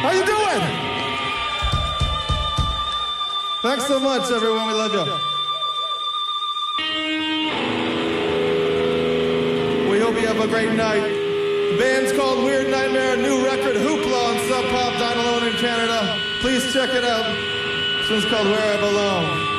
How you doing? Thanks so much, everyone. We love you. We hope you have a great night. The band's called Weird Nightmare, a new record, Hoopla on Sub Pop, Down Alone in Canada. Please check it out. This one's called Where I Belong.